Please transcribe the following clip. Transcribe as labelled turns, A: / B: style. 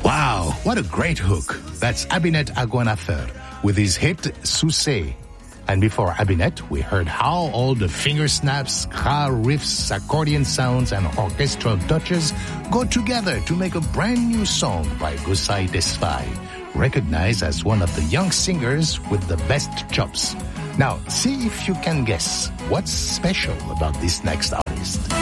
A: Wow, what a great hook. That's Abinet Aguanafer with his hit Sousé. And before Abinet, we heard how all the finger snaps, car riffs, accordion sounds, and orchestral touches go together to make a brand new song by Gusay Desfai, recognized as one of the young singers with the best chops. Now, see if you can guess what's special about this next artist.